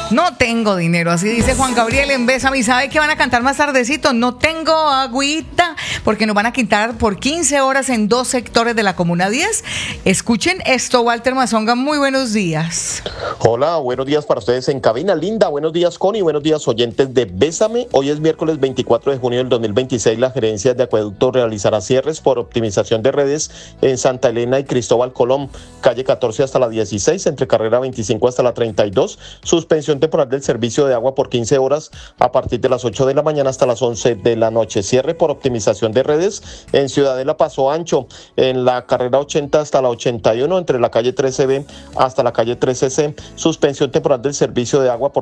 No tengo dinero, así dice Juan Gabriel en Bésame. ¿Y sabe qué van a cantar más tardecito? No tengo agüita, porque nos van a quitar por 15 horas en 2 sectores de la Comuna 10. Escuchen esto, Walter Mazonga, muy buenos días. Hola, buenos días para ustedes en cabina. Linda, buenos días, Connie, buenos días, oyentes de Bésame. Hoy es miércoles 24 de junio del 2026. La Gerencia de Acueducto realizará cierres por optimización de redes en Santa Elena y Cristóbal Colón, calle 14 hasta la 16, entre carrera 25 hasta la 32. Suspensión temporal del servicio de agua por 15 horas a partir de las 8 de la mañana hasta las 11 de la noche. Cierre por optimización de redes en Ciudadela Paso Ancho, en la carrera 80 hasta la 81, entre la calle 13B hasta la calle 13C. Suspensión temporal del servicio de agua por